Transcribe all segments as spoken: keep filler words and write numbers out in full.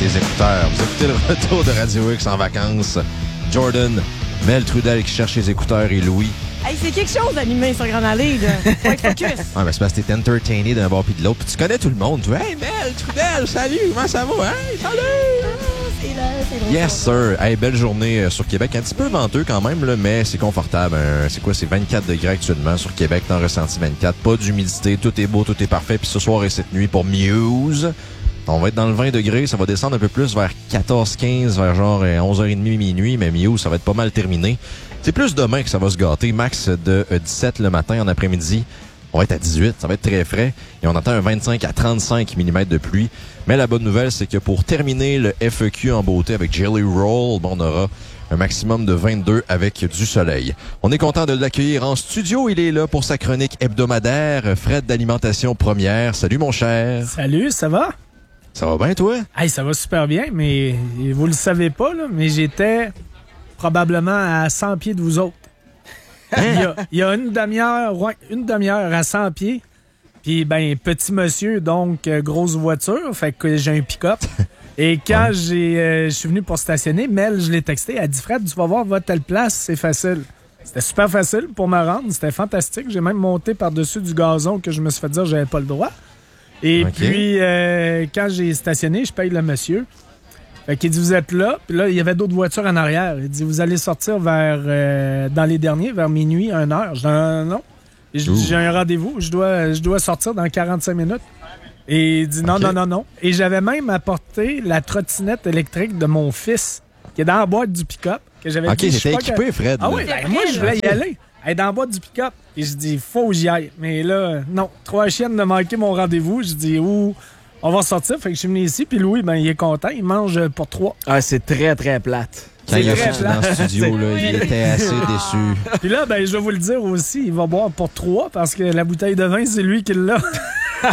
tes écouteurs. Vous écoutez le retour de Radio X en vacances. Jordan, Mel Trudel qui cherche ses écouteurs et Louis. Hey, c'est quelque chose d'animer sur Grande Allée, là. Faut être focus. Ouais, mais c'est parce que t'es entertainé d'un bord puis de l'autre. Puis tu connais tout le monde. Tu dis, hey, Mel Trudel, salut, comment ça va? Hey, salut! C'est là, c'est drôle. Yes, sir. Hey, belle journée sur Québec. Un petit peu venteux quand même, là, mais c'est confortable. Hein. C'est quoi? C'est vingt-quatre degrés actuellement sur Québec. T'en ressenti vingt-quatre. Pas d'humidité. Tout est beau, tout est parfait. Puis ce soir et cette nuit pour Muse, on va être dans le vingt degrés. Ça va descendre un peu plus vers quatorze quinze, vers genre onze heures trente, minuit. Mais Muse, ça va être pas mal terminé. C'est plus demain que ça va se gâter. Max de dix-sept le matin, en après-midi. On va être à dix-huit, ça va être très frais. Et on attend un vingt-cinq à trente-cinq millimètres de pluie. Mais la bonne nouvelle, c'est que pour terminer le F E Q en beauté avec Jelly Roll, bon, on aura un maximum de vingt-deux avec du soleil. On est content de l'accueillir en studio. Il est là pour sa chronique hebdomadaire. Fred d'Alimentation Première. Salut, mon cher. Salut, ça va? Ça va bien, toi? Hey, ça va super bien, mais vous le savez pas, là, mais j'étais probablement à cent pieds de vous autres. Hein? Il, y a, il y a une demi-heure, ouais, une demi-heure à cent pieds. Puis, ben, petit monsieur, donc, euh, grosse voiture, fait que j'ai un pick-up. Et quand ouais. j'ai, euh, je suis venu pour stationner, Mel, je l'ai texté, elle dit, Fred, tu vas voir, va à telle place, c'est facile. C'était super facile pour me rendre, c'était fantastique. J'ai même monté par-dessus du gazon que je me suis fait dire que j'avais pas le droit. Et okay. puis, euh, quand j'ai stationné, je paye le monsieur. Fait qu'il dit, vous êtes là. Puis là, il y avait d'autres voitures en arrière. Il dit, vous allez sortir vers euh, dans les derniers, vers minuit, une heure. Je dis, non, non. Je, j'ai un rendez-vous. Je dois, je dois sortir dans quarante-cinq minutes. Et il dit, non, okay. non, non, non. Et j'avais même apporté la trottinette électrique de mon fils, qui est dans la boîte du pick-up. Que j'avais OK, dit, j'étais équipé, que... Fred. Ah oui, ben, moi, je voulais y aller. Elle est dans la boîte du pick-up. Et je dis, faut que j'y aille. Mais là, non. Trois chiennes de manquer mon rendez-vous. Je dis, ouh. On va sortir, fait que je suis venu ici, puis Louis, ben, il est content, il mange pour trois. Ah, c'est très, très plate. Quand il est dans le studio, là, il était assez déçu. Puis là, ben, je vais vous le dire aussi, il va boire pour trois, parce que la bouteille de vin, c'est lui qui l'a. Bon, c'est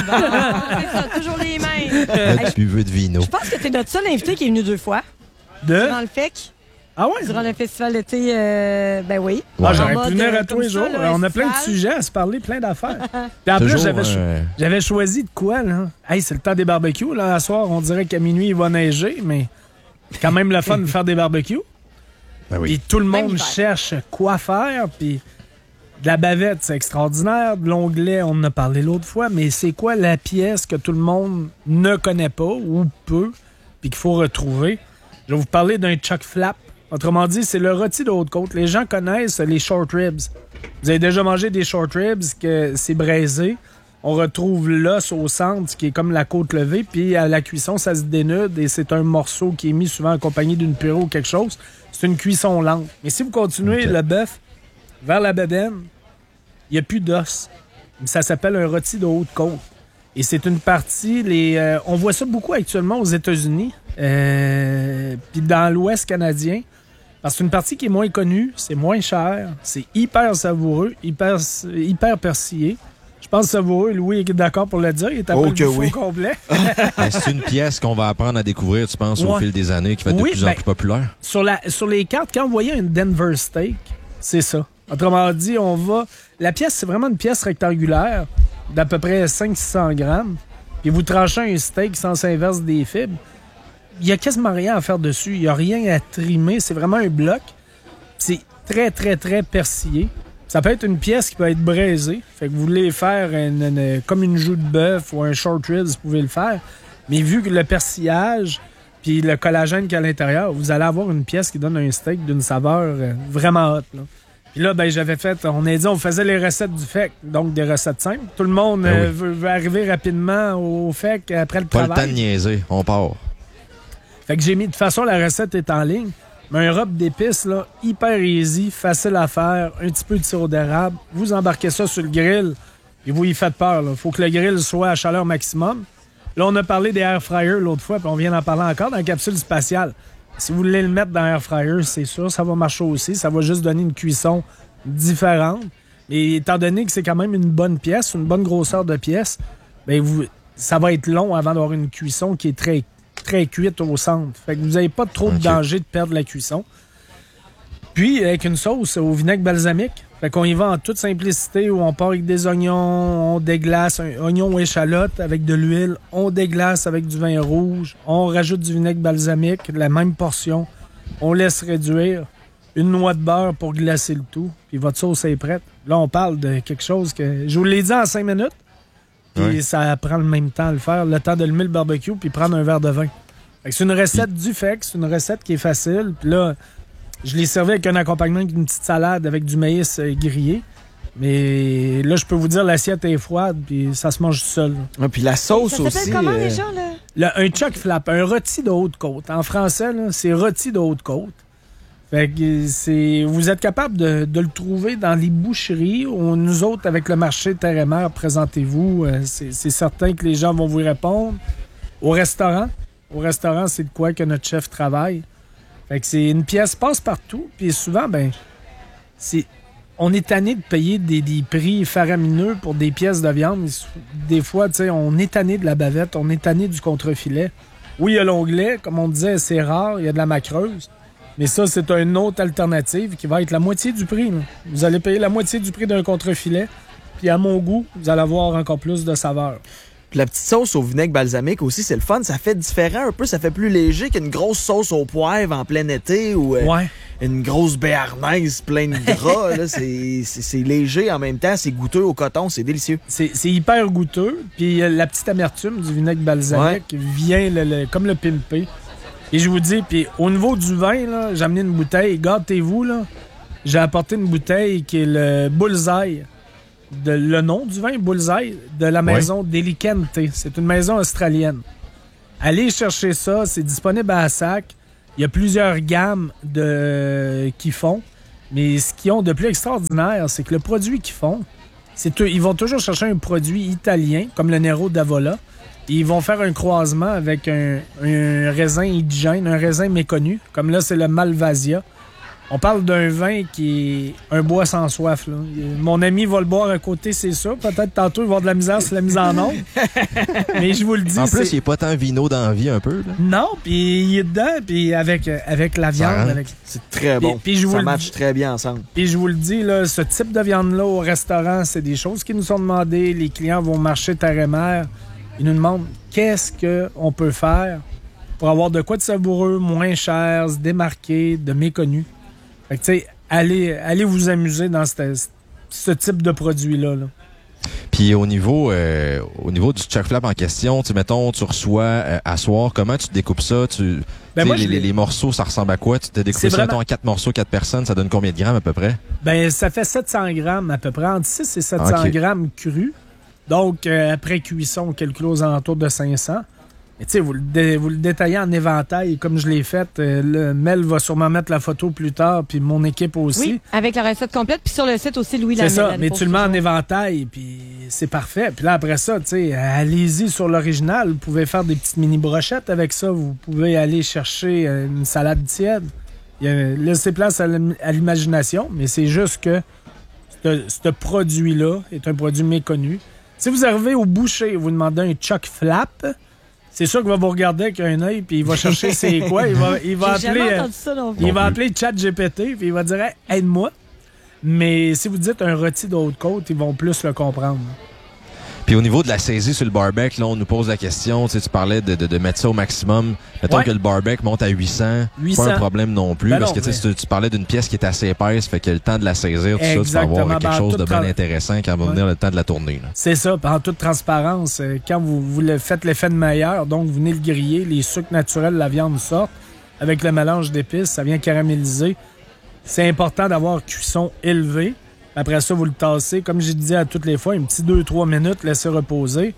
ça, toujours les mêmes. Notre buveux de vino. Je pense que t'es notre seul invité qui est venu deux fois. De? Dans le F E C. Ah ouais? Durant le festival d'été, euh, ben oui. Ah, j'aurais pu venir à tous les jours. Ça, on a plein de sujets à se parler, plein d'affaires. Puis en plus, j'avais, euh... j'avais choisi de quoi, là? Hey, c'est le temps des barbecues, là. À soir, on dirait qu'à minuit, il va neiger, mais c'est quand même le fun de faire des barbecues. Ben oui. Puis tout le monde cherche quoi faire, puis de la bavette, c'est extraordinaire. De l'onglet, on en a parlé l'autre fois, mais c'est quoi la pièce que tout le monde ne connaît pas ou peu, puis qu'il faut retrouver? Je vais vous parler d'un chuck flap. Autrement dit, c'est le rôti de Haute-Côte. Les gens connaissent les short ribs. Vous avez déjà mangé des short ribs, que c'est braisé. On retrouve l'os au centre, qui est comme la côte levée, puis à la cuisson, ça se dénude et c'est un morceau qui est mis souvent accompagné d'une purée ou quelque chose. C'est une cuisson lente. Mais si vous continuez okay. le bœuf vers la bedaine, il n'y a plus d'os. Ça s'appelle un rôti de Haute-Côte. Et c'est une partie, les, euh, on voit ça beaucoup actuellement aux États-Unis, euh, puis dans l'Ouest canadien. Parce que c'est une partie qui est moins connue, c'est moins cher, c'est hyper savoureux, hyper, hyper persillé. Je pense savoureux, Louis est d'accord pour le dire, il est après oh, le buffet oui. au complet. C'est une pièce qu'on va apprendre à découvrir, tu penses, ouais. au fil des années, qui va être oui, de plus ben, en plus populaire? Sur, la, sur les cartes, quand vous voyez un Denver steak, c'est ça. Autrement dit, on va... La pièce, c'est vraiment une pièce rectangulaire d'à peu près cinq cents à six cents grammes. Puis vous tranchez un steak sans s'inverse des fibres. Il n'y a quasiment rien à faire dessus. Il n'y a rien à trimer. C'est vraiment un bloc. C'est très, très, très persillé. Ça peut être une pièce qui peut être braisée. Fait que vous voulez faire une, une, comme une joue de bœuf ou un short ribs, vous pouvez le faire. Mais vu que le persillage puis le collagène qu'il y a à l'intérieur, vous allez avoir une pièce qui donne un steak d'une saveur vraiment haute. Là. Puis là, ben, j'avais fait, on a dit, on faisait les recettes du F E C, donc des recettes simples. Tout le monde ben oui. euh, veut, veut arriver rapidement au F E C après le Pas travail. Pas le temps de niaiser, on part. Fait que j'ai mis, de toute façon, la recette est en ligne. Mais un rub d'épices, là, hyper easy, facile à faire, un petit peu de sirop d'érable. Vous embarquez ça sur le grill et vous y faites peur. Il faut que le grill soit à chaleur maximum. Là, on a parlé des air fryers l'autre fois, puis on vient d'en parler encore dans la capsule spatiale. Si vous voulez le mettre dans l'air fryer, c'est sûr, ça va marcher aussi. Ça va juste donner une cuisson différente. Mais étant donné que c'est quand même une bonne pièce, une bonne grosseur de pièce, bien, vous, ça va être long avant d'avoir une cuisson qui est très, très cuite au centre. Fait que vous n'avez pas trop okay. de danger de perdre la cuisson. Puis, avec une sauce au vinaigre balsamique. Fait qu'on y va en toute simplicité, où on part avec des oignons, on déglace, un oignon ou échalote avec de l'huile, on déglace avec du vin rouge, on rajoute du vinaigre balsamique, la même portion, on laisse réduire, une noix de beurre pour glacer le tout, puis votre sauce est prête. Là, on parle de quelque chose que... Je vous l'ai dit en cinq minutes, puis oui. Ça prend le même temps à le faire, le temps de lever le barbecue, puis prendre un verre de vin. Fait que c'est une recette du F E C, c'est une recette qui est facile, puis là... Je l'ai servi avec un accompagnement d'une petite salade avec du maïs euh, grillé. Mais là, je peux vous dire, l'assiette est froide, puis ça se mange tout seul. Ah, puis la sauce ça aussi. Ça s'appelle comment, euh... déjà, là? Le, un chuck flap, un rôti de Haute-Côte. En français, là, c'est rôti de Haute-Côte. Fait que c'est, vous êtes capable de, de le trouver dans les boucheries. Ou nous autres, avec le marché Terre et Mer, présentez-vous. Euh, c'est, c'est certain que les gens vont vous répondre. Au restaurant, au restaurant, c'est de quoi que notre chef travaille. Fait que c'est une pièce passe-partout, puis souvent, ben, c'est, on est tanné de payer des, des prix faramineux pour des pièces de viande. Des fois, tu sais, on est tanné de la bavette, on est tanné du contrefilet. Oui, il y a l'onglet, comme on disait, c'est rare, il y a de la macreuse. Mais ça, c'est une autre alternative qui va être la moitié du prix. Là. Vous allez payer la moitié du prix d'un contrefilet, puis à mon goût, vous allez avoir encore plus de saveur. Puis la petite sauce au vinaigre balsamique aussi, c'est le fun. Ça fait différent un peu. Ça fait plus léger qu'une grosse sauce au poivre en plein été ou euh, ouais. une grosse béarnaise pleine de gras. Là, c'est, c'est, c'est léger en même temps. C'est goûteux au coton. C'est délicieux. C'est, c'est hyper goûteux. Puis euh, la petite amertume du vinaigre balsamique ouais. vient le, le, comme le pimper. Et je vous dis, puis au niveau du vin, là, j'ai amené une bouteille. Gâtez-vous, là. J'ai apporté une bouteille qui est le Bullseye. De, le nom du vin, Bullseye, de la maison oui. Delicante. C'est une maison australienne. Allez chercher ça, c'est disponible à Sac. Il y a plusieurs gammes de qu'ils font. Mais ce qu'ils ont de plus extraordinaire, c'est que le produit qu'ils font, c'est ils vont toujours chercher un produit italien, comme le Nero d'Avola. Et ils vont faire un croisement avec un, un raisin indigène, un raisin méconnu. Comme là, c'est le Malvasia. On parle d'un vin qui est un bois sans soif. Là. Mon ami va le boire à côté, c'est sûr. Peut-être tantôt, il va avoir de la misère sur la mise en onde. Mais je vous le dis. En plus, c'est... il n'est pas tant vino dans la vie un peu. Là. Non, puis il est dedans, puis avec, avec la viande. Avec... C'est très bon. Puis, puis je ça vous matche le... très bien ensemble. Puis je vous le dis, là, ce type de viande-là au restaurant, c'est des choses qui nous sont demandées. Les clients vont marcher terre et mer. Ils nous demandent qu'est-ce qu'on peut faire pour avoir de quoi de savoureux, moins cher, se démarquer, de méconnu. Fait que, tu sais, allez, allez vous amuser dans ce, ce type de produit-là. Là. Puis au niveau euh, au niveau du chuck flap en question, tu mettons, tu reçois euh, à soir, comment tu te découpes ça? Tu, ben moi, les, les, les morceaux, ça ressemble à quoi? Tu te découpes ça, vraiment... mettons, en quatre morceaux, quatre personnes, ça donne combien de grammes à peu près? Ben, ça fait sept cents grammes à peu près, entre six et sept cents okay. grammes crus. Donc, euh, après cuisson, on calcule aux alentours de cinq cents. Mais tu sais, vous, dé- vous le détaillez en éventail, comme je l'ai fait. Euh, le Mel va sûrement mettre la photo plus tard, puis mon équipe aussi. Oui, avec la recette complète, puis sur le site aussi, Louis Lamel. C'est ça, mais tu le mets en éventail, puis c'est parfait. Puis là, après ça, tu sais, allez-y sur l'original. Vous pouvez faire des petites mini-brochettes avec ça. Vous pouvez aller chercher une salade tiède. Il y a, laissez place à, à l'imagination, mais c'est juste que ce, ce produit-là est un produit méconnu. Si vous arrivez au boucher et vous demandez un chuck flap, c'est sûr qu'il va vous regarder avec un œil puis il va chercher c'est quoi. Il va, il va J'ai appeler, jamais entendu ça non plus. Il va appeler ChatGPT puis il va dire hey, aide-moi. Mais si vous dites un rôti de Haute-Côte, ils vont plus le comprendre. Puis au niveau de la saisie sur le barbecue, là, on nous pose la question, tu sais, tu parlais de, de, de mettre ça au maximum. Mettons ouais. que le barbecue monte à huit cents, huit cents. Pas un problème non plus, ben parce non, que mais... tu, tu parlais d'une pièce qui est assez épaisse, fait que le temps de la saisir, tout ça, tu vas avoir quelque ben, chose de bien tra... intéressant quand va ouais. venir le temps de la tourner. Là. C'est ça, en toute transparence, quand vous, vous le faites l'effet de meilleur, donc vous venez le griller, les sucres naturels de la viande sortent, avec le mélange d'épices, ça vient caraméliser. C'est important d'avoir cuisson élevée. Après ça, vous le tassez, comme j'ai dit à toutes les fois, un petit deux trois minutes, laissez reposer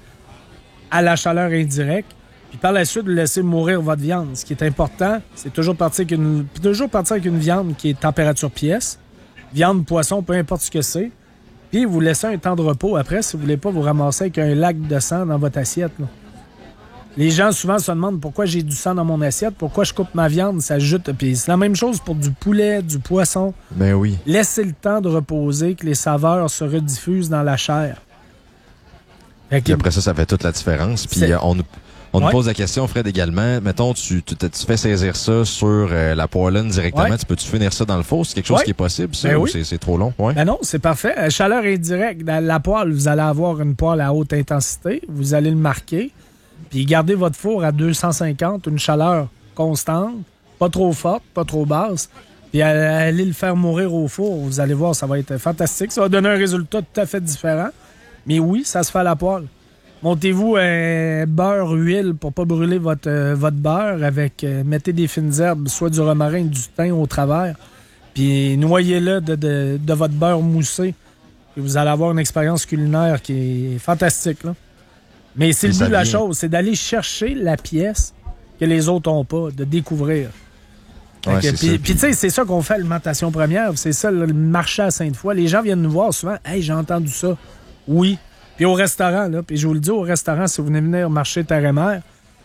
à la chaleur indirecte. Puis par la suite, vous laissez mourir votre viande. Ce qui est important, c'est toujours partir avec une, toujours partir avec une viande qui est température pièce. Viande, poisson, peu importe ce que c'est. Puis vous laissez un temps de repos après si vous ne voulez pas vous ramasser avec un lac de sang dans votre assiette. Là. Les gens souvent se demandent pourquoi j'ai du sang dans mon assiette, pourquoi je coupe ma viande, ça jute. Puis c'est la même chose pour du poulet, du poisson. Ben oui. Laissez le temps de reposer, que les saveurs se rediffusent dans la chair. Puis après ça, ça fait toute la différence. Puis on, On Ouais. nous pose la question, Fred, également. Mettons, tu, tu, tu fais saisir ça sur euh, la poêlonne directement. Ouais. Tu peux-tu finir ça dans le four? C'est quelque chose Ouais. qui est possible, ça? Ben ou oui. c'est, c'est trop long? Ouais. Ben non, c'est parfait. Euh, Chaleur indirecte. Dans la poêle, vous allez avoir une poêle à haute intensité. Vous allez le marquer. Puis gardez votre four à deux cent cinquante, une chaleur constante, pas trop forte, pas trop basse. Puis allez le faire mourir au four. Vous allez voir, ça va être fantastique. Ça va donner un résultat tout à fait différent. Mais oui, ça se fait à la poêle. Montez-vous un beurre, huile pour pas brûler votre, euh, votre beurre. Avec euh, mettez des fines herbes, soit du romarin, du thym au travers. Puis noyez-le de, de, de votre beurre moussé. Et vous allez avoir une expérience culinaire qui est fantastique, là. Mais c'est Et le ça but de la vient- chose, c'est d'aller chercher la pièce que les autres n'ont pas, de découvrir. Ouais, Fait que- c'est puis, ça. puis, tu sais, c'est ça qu'on fait à l'alimentation première. C'est ça, le marché à Sainte-Foy. Les gens viennent nous voir souvent. « Hey, j'ai entendu ça. » Oui. Puis au restaurant, là, puis je vous le dis, au restaurant, si vous venez venir au marché Terre-et-Mer,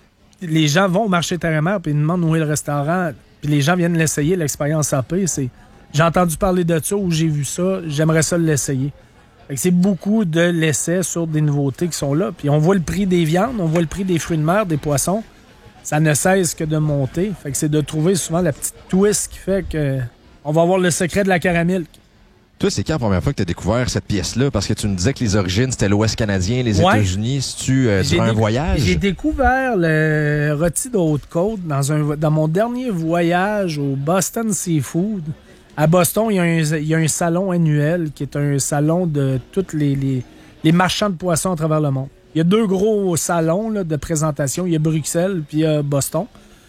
les gens vont au marché Terre-et-Mer puis ils demandent où est le restaurant. Puis les gens viennent l'essayer, l'expérience A P. C'est « J'ai entendu parler de ça ou j'ai vu ça. J'aimerais ça l'essayer. » Fait que c'est beaucoup de l'essai sur des nouveautés qui sont là. Puis on voit le prix des viandes, on voit le prix des fruits de mer, des poissons. Ça ne cesse que de monter. Fait que c'est de trouver souvent la petite twist qui fait que on va avoir le secret de la caramilk. Toi, c'est quand la première fois que tu as découvert cette pièce-là? Parce que tu nous disais que les origines, c'était l'Ouest canadien, les Ouais. États-Unis. C'est-tu euh, J'ai durant un décou- voyage? J'ai découvert le rôti de Haute-Côte dans, un, dans mon dernier voyage au Boston Seafood. À Boston, il y, a un, il y a un salon annuel qui est un salon de tous les, les, les marchands de poissons à travers le monde. Il y a deux gros salons là, de présentation. Il y a Bruxelles puis il y a Boston.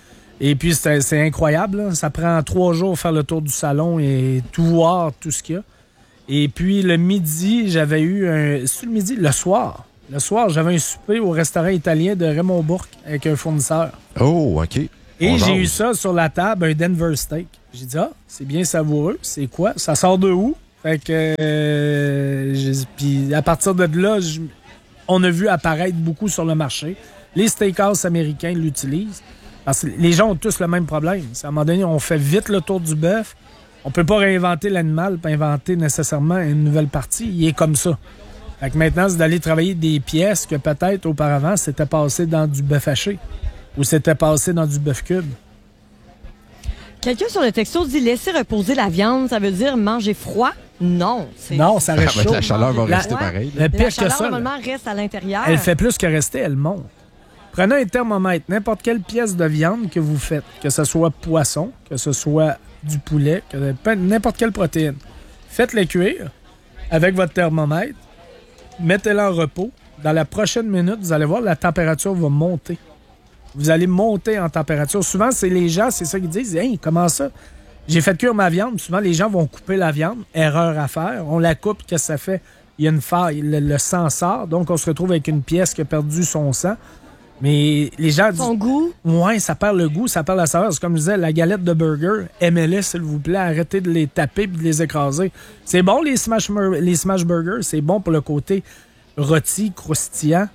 Et puis, c'est, c'est incroyable. Là. Ça prend trois jours de faire le tour du salon et tout voir, tout ce qu'il y a. Et puis, le midi, j'avais eu un... C'est le midi? Le soir. Le soir, j'avais un souper au restaurant italien de Raymond Bourque avec un fournisseur. Oh, OK. Et On j'ai jase. eu ça sur la table, un Denver steak. J'ai dit, ah, c'est bien savoureux. C'est quoi? Ça sort de où? Fait que... euh, j'ai- puis à partir de là, je- on a vu apparaître beaucoup sur le marché. Les steakhouse américains l'utilisent. Parce que les gens ont tous le même problème. C'est à un moment donné, on fait vite le tour du bœuf. On peut pas réinventer l'animal, pas inventer nécessairement une nouvelle partie. Il est comme ça. Fait que maintenant, c'est d'aller travailler des pièces que peut-être auparavant, c'était passé dans du bœuf haché ou c'était passé dans du bœuf cube. Quelqu'un sur le texto dit laisser reposer la viande, ça veut dire manger froid? Non. C'est... Non, ça reste Ah, ben, chaud. la chaleur va La- rester Ouais. pareil. Le Mais pire la que chaleur, ça, là, normalement, reste à l'intérieur. elle fait plus que rester, elle monte. Prenez un thermomètre, n'importe quelle pièce de viande que vous faites, que ce soit poisson, que ce soit du poulet, que peu- n'importe quelle protéine. Faites-le cuire avec votre thermomètre, mettez-le en repos. Dans la prochaine minute, vous allez voir, la température va monter. Vous allez monter en température. Souvent, c'est les gens, c'est ça qu'ils disent. Hey, comment ça? J'ai fait cuire ma viande. Souvent, les gens vont couper la viande. Erreur à faire. On la coupe, qu'est-ce que ça fait? Il y a une faille. Le, le sang sort. Donc, on se retrouve avec une pièce qui a perdu son sang. Mais les gens disent, Son goût. ouais, ça perd le goût, ça perd la saveur. C'est comme je disais, la galette de burger, aimez-les, s'il vous plaît. Arrêtez de les taper et de les écraser. C'est bon, les smash, mur- les smash burgers. C'est bon pour le côté rôti, croustillant.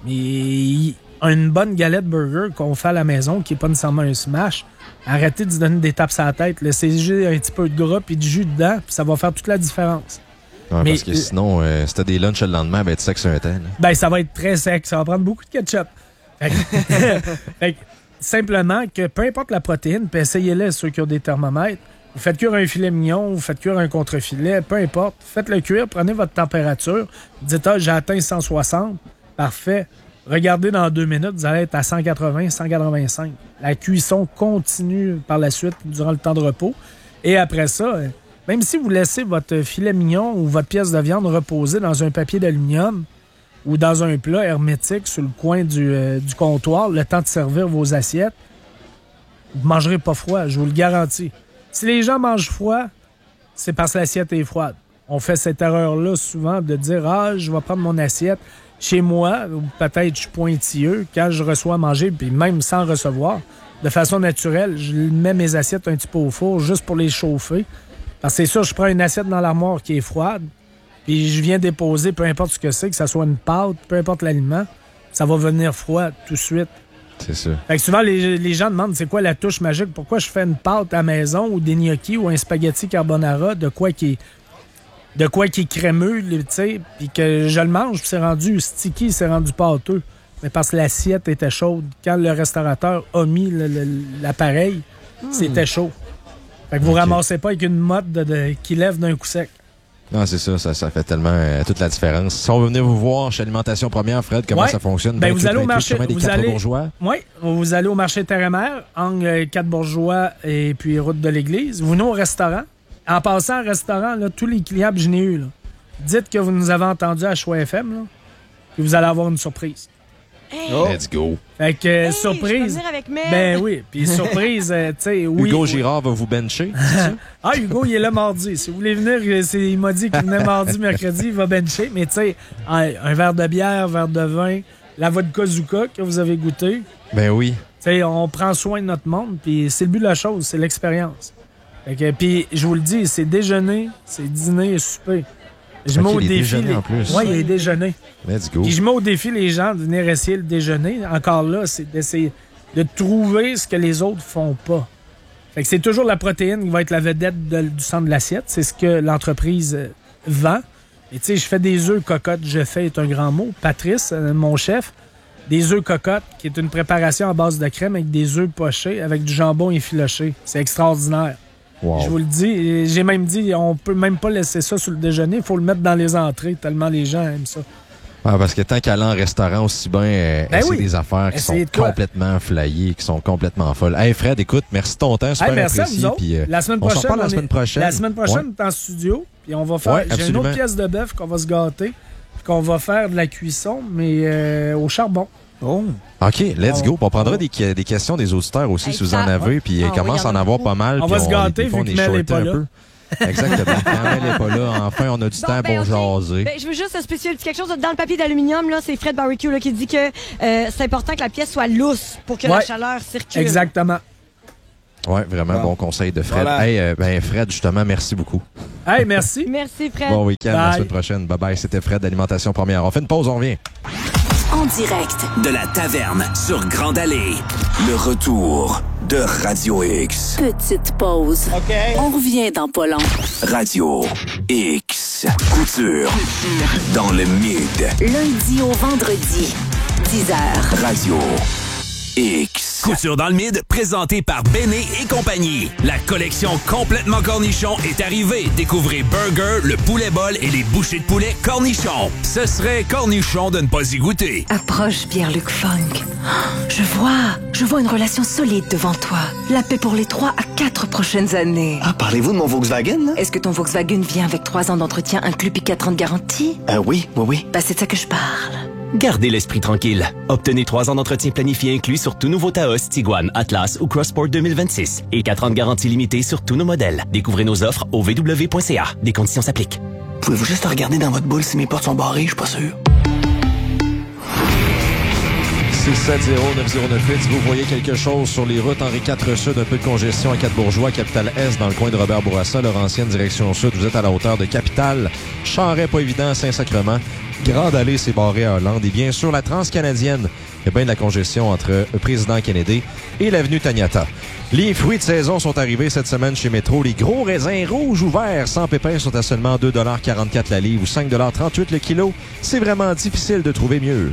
Mais une bonne galette burger qu'on fait à la maison, qui n'est pas nécessairement un smash, arrêtez de se donner des tapes à la tête. Laissez juste un petit peu de gras et du jus dedans, puis ça va faire toute la différence. Ouais, Mais- parce que sinon, euh, si t'as des lunchs le lendemain, ben, tu sais que c'est un temps. là. Ben, ça va être très sec. Ça va prendre beaucoup de ketchup. Fait que, fait que, simplement que peu importe la protéine, puis essayez-les ceux qui ont des thermomètres. Vous faites cuire un filet mignon, vous faites cuire un contre-filet, peu importe. Faites-le cuire, prenez votre température. Dites, ah, j'ai atteint cent soixante. Parfait. Regardez dans deux minutes, vous allez être à cent quatre-vingts, cent quatre-vingt-cinq. La cuisson continue par la suite durant le temps de repos. Et après ça, même si vous laissez votre filet mignon ou votre pièce de viande reposer dans un papier d'aluminium ou dans un plat hermétique sur le coin du, euh, du comptoir, le temps de servir vos assiettes, vous ne mangerez pas froid, je vous le garantis. Si les gens mangent froid, c'est parce que l'assiette est froide. On fait cette erreur-là souvent de dire « Ah, je vais prendre mon assiette chez moi, ou peut-être je suis pointilleux, quand je reçois à manger, puis même sans recevoir, de façon naturelle, je mets mes assiettes un petit peu au four juste pour les chauffer. Parce que c'est sûr, je prends une assiette dans l'armoire qui est froide, puis je viens déposer, peu importe ce que c'est, que ce soit une pâte, peu importe l'aliment, ça va venir froid tout de suite. C'est ça. Fait que souvent, les, les gens demandent c'est quoi la touche magique, pourquoi je fais une pâte à la maison ou des gnocchis ou un spaghetti carbonara, de quoi qui est, de quoi qui est crémeux, tu sais, puis que je le mange, puis c'est rendu sticky, c'est rendu pâteux. mais parce que l'assiette était chaude. Quand le restaurateur a mis le- le- l'appareil, Hmm. c'était chaud. Fait que vous Ok. ramassez pas avec une motte de, de- qui lève d'un coup sec. Non, c'est ça, ça, ça fait tellement euh, toute la différence. Si on veut venir vous voir chez Alimentation Première, Fred, comment Ouais. ça fonctionne? Ben, vingt-huit, vous allez au vingt-huit, marché, chemin des vous Quatre allez- Bourgeois. Oui, vous allez au marché Terre-et-Mer, angle quatre Bourgeois et puis route de l'église. Vous venez au restaurant. En passant au restaurant, là, tous les clients que je n'ai eu, là, dites que vous nous avez entendus à Choix F M, là, puis vous allez avoir une surprise. Hey, Oh. Let's go. Fait que, euh, hey, je peux surprise. venir avec Mel. Ben oui, puis surprise, euh, tu sais, oui. Hugo oui. Girard va vous bencher, c'est ça? Ah, Hugo, il est là mardi. Si vous voulez venir, euh, c'est- il m'a dit qu'il venait mardi, mercredi, il va bencher. Mais tu sais, un, un verre de bière, un verre de vin, la vodka Zuka que vous avez goûté. Ben oui. Tu sais, on prend soin de notre monde, puis c'est le but de la chose, c'est l'expérience. Fait que, puis je vous le dis, c'est déjeuner, c'est dîner et souper. Je Ok, mets au les défi. déjeuners en plus. Oui, il y a les déjeuners. Let's go. Puis je mets au défi les gens de venir essayer le déjeuner. Encore là, c'est d'essayer de trouver ce que les autres font pas. Fait que c'est toujours la protéine qui va être la vedette de- du centre de l'assiette. C'est ce que l'entreprise euh, vend. Et tu sais, je fais des œufs cocottes. Je fais est un grand mot. Patrice, euh, mon chef, des œufs cocottes, qui est une préparation à base de crème avec des œufs pochés, avec du jambon effiloché. C'est extraordinaire. Wow. Je vous le dis. Et j'ai même dit, on peut même pas laisser ça sur le déjeuner. Il faut le mettre dans les entrées, tellement les gens aiment ça. Ah, parce que tant qu'aller en restaurant, aussi bien euh, Ben essayer oui. des affaires qui Essayez sont de quoi? complètement flyées, qui sont complètement folles. Hey Fred, écoute, merci de ton temps, super Hey, merci à apprécié. vous autres. puis, euh, La semaine on s'en prochaine, reparle la on est- semaine prochaine. La semaine prochaine, Ouais. on est en studio, puis on va faire. Ouais, j'ai une absolument. autre pièce de bœuf qu'on va se gâter, puis qu'on va faire de la cuisson, mais euh, au charbon. Oh. OK, let's On- go. Puis on prendra on- des, des questions des auditeurs aussi, Hey, si vous en ça- avez. Puis Ah il oui, commence il y à en en a avoir beaucoup. pas mal. On puis va se gâter, des fois, vu on que Mel est shorté pas un là. peu. Exactement. Quand Mel n'est pas là, enfin, on a du Bon, temps ben, pour ok. jaser. Ben, je veux juste spécifier quelque chose dans le papier d'aluminium. Là, c'est Fred Barbecue là, qui dit que euh, c'est important que la pièce soit lousse pour que la Ouais. chaleur circule. Exactement. Ouais, vraiment Bon. bon conseil de Fred. Voilà. Hey, euh, ben Fred, justement, merci beaucoup. Hey, merci. Merci, Fred. Bon week-end, Bye. la semaine prochaine. Bye bye, c'était Fred d'Alimentation Première. On fait une pause, on revient. En direct De la taverne sur Grande Allée. Le retour de Radio X. Petite pause. OK. On revient dans pas long. Radio X. Couture. Dans le mid. Lundi au vendredi, dix heures. Radio X. Couture dans le mid, présenté par Béné et compagnie. La collection complètement cornichon est arrivée. Découvrez Burger, le poulet bol et les bouchées de poulet cornichon. Ce serait cornichon de ne pas y goûter. Approche Pierre-Luc Funk. Je vois, je vois une relation solide devant toi. La paix pour les trois à quatre prochaines années. Ah, parlez-vous de mon Volkswagen, là? Est-ce que ton Volkswagen vient avec trois ans d'entretien inclus puis quatre ans de garantie? Euh, oui, oui, oui. Bah, c'est de ça que je parle. Gardez l'esprit tranquille. Obtenez trois ans d'entretien planifié inclus sur tout nouveau Taos, Tiguan, Atlas ou Crossport deux mille vingt-six et quatre ans de garantie limitée sur tous nos modèles. Découvrez nos offres au v w point c a. Des conditions s'appliquent. Pouvez-vous juste regarder dans votre boule si mes portes sont barrées? Je suis pas sûr. six sept zéro neuf zéro neuf huit. Si vous voyez quelque chose sur les routes Henri quatre Sud, un peu de congestion à Quatre-Bourgeois, Capitale Est, dans le coin de Robert Bourassa, Laurentienne, direction Sud, vous êtes à la hauteur de Capitale. Charret, pas évident, Saint-Sacrement. Grande Allée, c'est barré à Hollande. Et bien sûr, la Transcanadienne, il y a bien de la congestion entre le Président Kennedy et l'avenue Taniata. Les fruits de saison sont arrivés cette semaine chez Métro. Les gros raisins rouges ou verts sans pépins sont à seulement deux dollars quarante-quatre la livre ou cinq dollars trente-huit le kilo. C'est vraiment difficile de trouver mieux.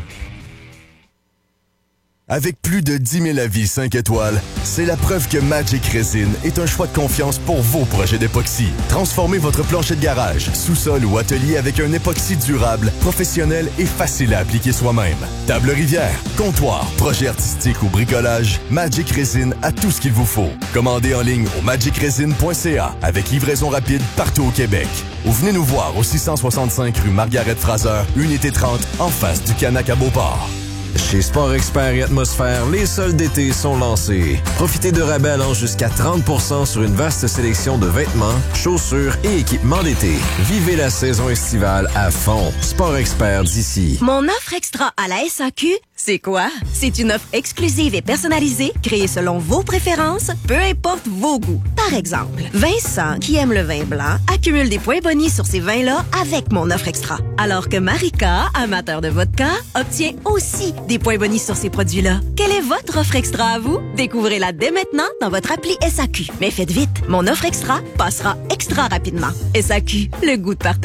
Avec plus de dix mille avis cinq étoiles, c'est la preuve que Magic Resin est un choix de confiance pour vos projets d'époxy. Transformez votre plancher de garage, sous-sol ou atelier avec un époxy durable, professionnel et facile à appliquer soi-même. Table rivière, comptoir, projet artistique ou bricolage, Magic Resin a tout ce qu'il vous faut. Commandez en ligne au magic resin point c a avec livraison rapide partout au Québec. Ou venez nous voir au six cent soixante-cinq rue Margaret-Fraser, unité trente, en face du Canac à Beauport. Chez Sport Expert et Atmosphère, les soldes d'été sont lancés. Profitez de rabais allant jusqu'à trente pour cent sur une vaste sélection de vêtements, chaussures et équipements d'été. Vivez la saison estivale à fond. Sport Expert d'ici. Mon offre extra à la S A Q, c'est quoi? C'est une offre exclusive et personnalisée, créée selon vos préférences, peu importe vos goûts. Par exemple, Vincent, qui aime le vin blanc, accumule des points bonus sur ces vins-là avec mon offre extra. Alors que Marika, amateur de vodka, obtient aussi des points bonus sur ces produits-là. Quelle est votre offre extra à vous? Découvrez-la dès maintenant dans votre appli S A Q. Mais faites vite, mon offre extra passera extra rapidement. S A Q, le goût de partager.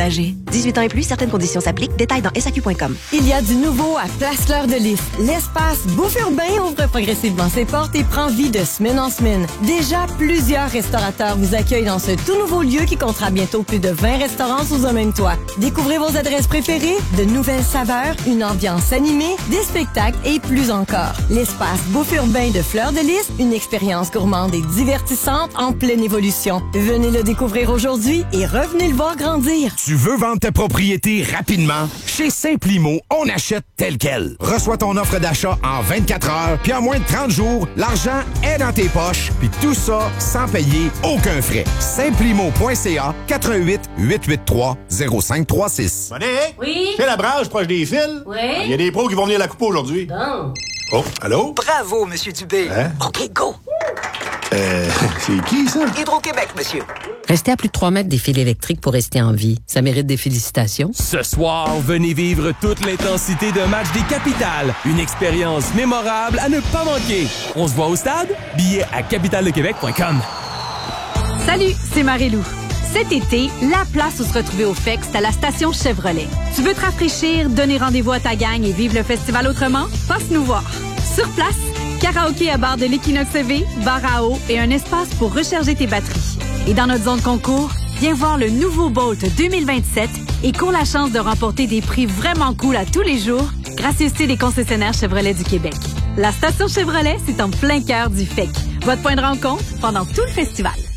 dix-huit ans et plus, certaines conditions s'appliquent. Détails dans S A Q point com. Il y a du nouveau à Place Fleur de Lys. L'espace Bouffe Urbain ouvre progressivement ses portes et prend vie de semaine en semaine. Déjà, plusieurs restaurateurs vous accueillent dans ce tout nouveau lieu qui comptera bientôt plus de vingt restaurants sous un même toit. Découvrez vos adresses préférées, de nouvelles saveurs, une ambiance animée, des spectacles et plus encore. L'espace Bouffe Urbain de Fleur de Lys, une expérience gourmande et divertissante en pleine évolution. Venez le découvrir aujourd'hui et revenez le voir grandir. Tu veux vendre ta propriété rapidement? Chez Simplimo, on achète tel quel. Reçois ton offre d'achat en vingt-quatre heures, puis en moins de trente jours, l'argent est dans tes poches, puis tout ça sans payer aucun frais. Simplimo point C A, quatre un huit, huit huit trois, zéro cinq trois six. Monique? Oui? C'est la branche proche des fils? Oui? Il y a des pros qui vont venir la couper aujourd'hui. Bon. Oh, allô? Bravo, Monsieur Dubé. Hein? OK, go. Euh, c'est qui, ça? Hydro-Québec, monsieur. Restez à plus de trois mètres des fils électriques pour rester en vie. Ça mérite des félicitations. Ce soir, venez vivre toute l'intensité d'un match des Capitales. Une expérience mémorable à ne pas manquer. On se voit au stade? Billets à capitale de québec point com. Salut, c'est Marie-Lou. Cet été, la place où se retrouver au F E C, c'est à la station Chevrolet. Tu veux te rafraîchir, donner rendez-vous à ta gang et vivre le festival autrement? Passe nous voir. Sur place, karaoké à bord de l'Equinox E V, bar à eau et un espace pour recharger tes batteries. Et dans notre zone concours, viens voir le nouveau Bolt deux mille vingt-sept et cours la chance de remporter des prix vraiment cool à tous les jours, gracieuseté des concessionnaires Chevrolet du Québec. La station Chevrolet, c'est en plein cœur du F E C. Votre point de rencontre pendant tout le festival.